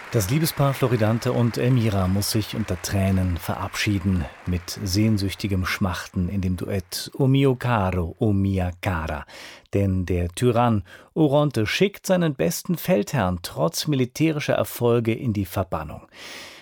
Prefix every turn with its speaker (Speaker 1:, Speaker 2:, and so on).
Speaker 1: Das Liebespaar Floridante und Elmira muss sich unter Tränen verabschieden, mit sehnsüchtigem Schmachten in dem Duett O mio caro, o mia cara. Denn der Tyrann Oronte schickt seinen besten Feldherrn trotz militärischer Erfolge in die Verbannung.